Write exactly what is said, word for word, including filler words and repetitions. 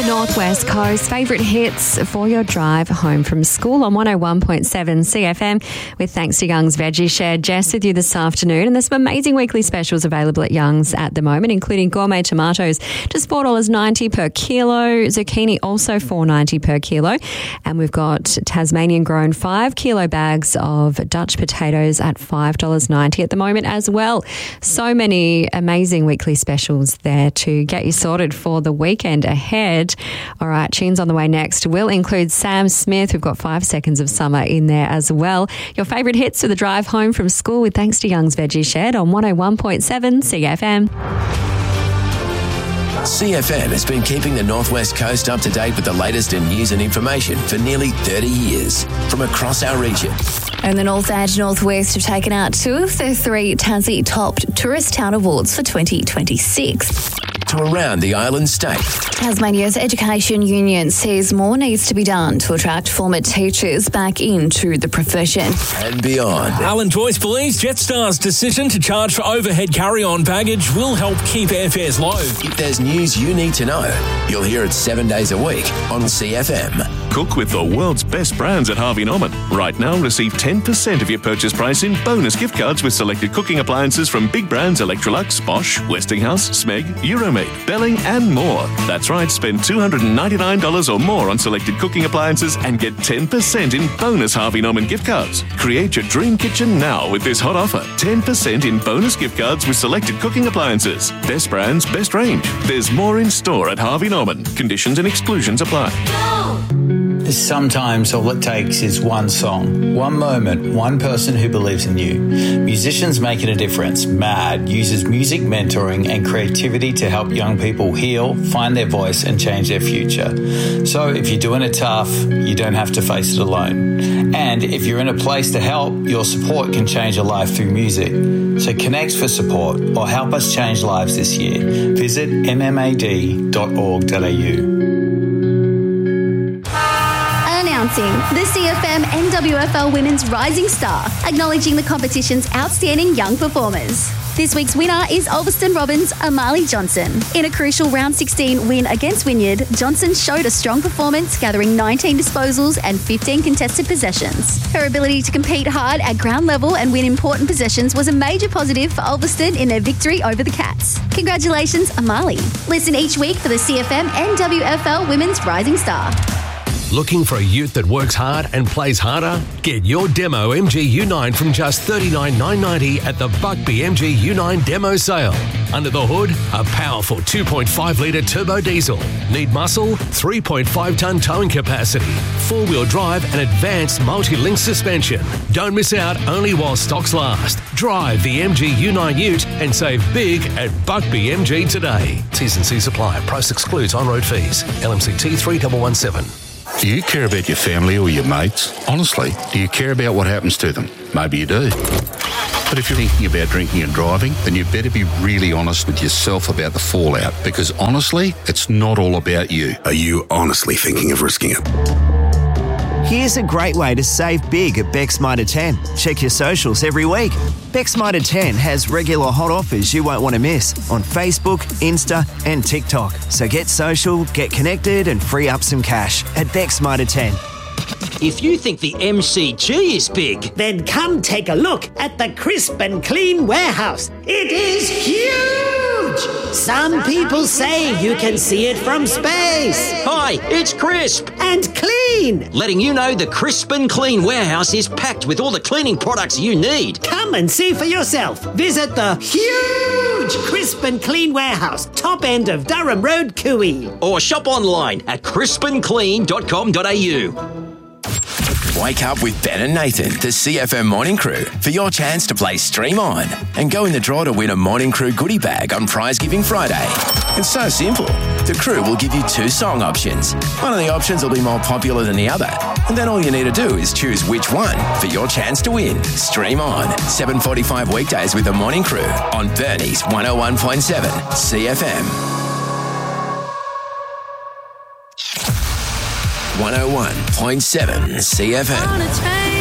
Northwest Coast favourite hits for your drive home from school on one oh one point seven C F M with thanks to Young's Veggie Shed. Jess with you this afternoon, and there's some amazing weekly specials available at Young's at the moment, including gourmet tomatoes just four dollars ninety per kilo, zucchini also four dollars ninety per kilo, and we've got Tasmanian grown five kilo bags of Dutch potatoes at five dollars ninety at the moment as well. So many amazing weekly specials there to get you sorted for the weekend ahead. All right, tunes on the way next will include Sam Smith. We've got five seconds of summer in there as well. Your favourite hits for the drive home from school with thanks to Young's Veggie Shed on one oh one point seven C F M. C F M has been keeping the Northwest Coast up to date with the latest in news and information for nearly thirty years from across our region. And the North and Northwest have taken out two of their three Tassie Top Tourist Town Awards for twenty twenty-six. To around the island state. Tasmania's Education Union says more needs to be done to attract former teachers back into the profession. And beyond. Alan Joyce believes Jetstar's decision to charge for overhead carry-on baggage will help keep airfares low. If there's news you need to know, you'll hear it seven days a week on C F M. Cook with the world's best brands at Harvey Norman. Right now, receive ten percent of your purchase price in bonus gift cards with selected cooking appliances from big brands Electrolux, Bosch, Westinghouse, Smeg, Euromade, Belling and more. That's right, spend two hundred ninety-nine dollars or more on selected cooking appliances and get ten percent in bonus Harvey Norman gift cards. Create your dream kitchen now with this hot offer. ten percent in bonus gift cards with selected cooking appliances. Best brands, best range. There's more in store at Harvey Norman. Conditions and exclusions apply. Sometimes all it takes is one song, one moment, one person who believes in you. Musicians Making a Difference, MAD, uses music mentoring and creativity to help young people heal, find their voice and change their future. So if you're doing it tough, you don't have to face it alone. And if you're in a place to help, your support can change a life through music. So connect for support or help us change lives this year. Visit m m a d dot org dot a u. Announcing the C F M N W F L Women's Rising Star, acknowledging the competition's outstanding young performers. This week's winner is Ulverston Robins' Amali Johnson. In a crucial round sixteen win against Wynyard, Johnson showed a strong performance, gathering nineteen disposals and fifteen contested possessions. Her ability to compete hard at ground level and win important possessions was a major positive for Ulverston in their victory over the Cats. Congratulations, Amali. Listen each week for the C F M N W F L Women's Rising Star. Looking for a ute that works hard and plays harder? Get your demo M G U nine from just thirty-nine thousand nine hundred ninety at the Buckby M G U nine demo sale. Under the hood, a powerful two point five litre turbo diesel. Need muscle? three point five tonne towing capacity. Four-wheel drive and advanced multi-link suspension. Don't miss out only while stocks last. Drive the M G U nine ute and save big at Buckby M G today. T's and C's apply. Price excludes on-road fees. L M C T three one one seven. Do you care about your family or your mates? Honestly, do you care about what happens to them? Maybe you do. But if you're thinking about drinking and driving, then you better be really honest with yourself about the fallout, because honestly, it's not all about you. Are you honestly thinking of risking it? Here's a great way to save big at Beck's Mitre ten. Check your socials every week. Beck's Mitre ten has regular hot offers you won't want to miss on Facebook, Insta and TikTok. So get social, get connected and free up some cash at Beck's Mitre ten. If you think the M C G is big, then come take a look at the Crisp and Clean warehouse. It is huge! Some people say you can see it from space. Hi, it's Crisp. And Clean. Letting you know the Crisp and Clean warehouse is packed with all the cleaning products you need. Come and see for yourself. Visit the huge Crisp and Clean warehouse, top end of Durham Road, Cooey. Or shop online at crisp and clean dot com dot a u. Wake up with Ben and Nathan, the C F M Morning Crew, for your chance to play Stream On and go in the draw to win a Morning Crew goodie bag on Prize Giving Friday. It's so simple. The crew will give you two song options. One of the options will be more popular than the other, and then all you need to do is choose which one for your chance to win. Stream On, seven forty-five weekdays with the Morning Crew on Burnie's one oh one point seven C F M. one oh one point seven C F M.